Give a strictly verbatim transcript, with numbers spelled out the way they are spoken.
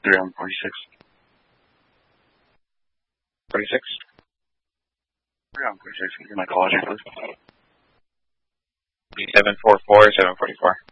three hundred forty-six. forty-six? three hundred forty-six, give my call, please. seven four four, seven forty-four.